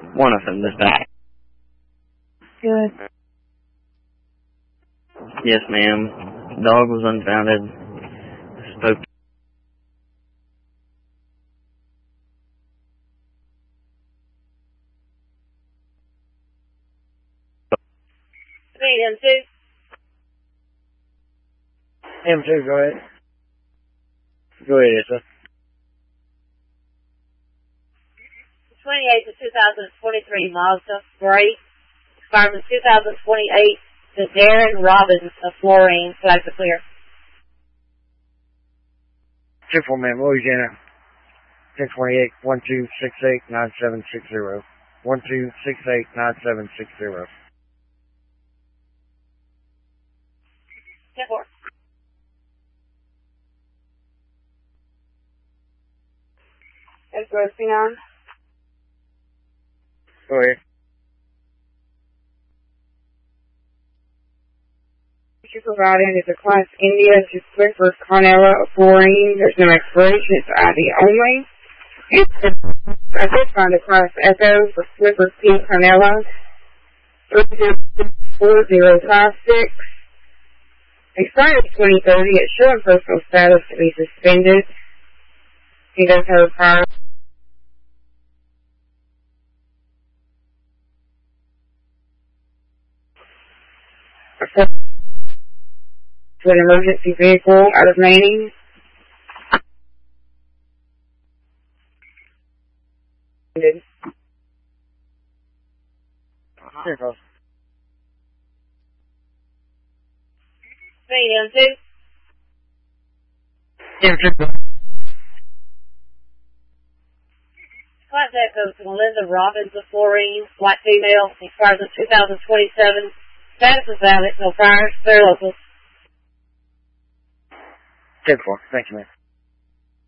One of them is back. Good. Yes, ma'am. Dog was unfounded. Spoke. M2. M2, go ahead. Go ahead, sir. 28 to 2023 Mazda Gray. Expired in 2028 to Darren Robbins of Florine. Flags are clear. 2-4 man, Louisiana. 1028 1268 9760. 1268 9760. 10-4. That's roasting on. Go ahead. What you're providing is a Class India to Swiffer Carnella Florine. There's no expiration. It's ID only. I did find a Class Echo for Swiffer P. Carnella. 304056. Expired 2030. It's showing personal status to be suspended. He does have a prior. To an emergency vehicle out of Manning. Here goes. M2. M2. Class Echo to Melinda Robbins of Florine. White female. Expires in 2027. Status is valid. No priors. They're local. 10-4. Thank you, man.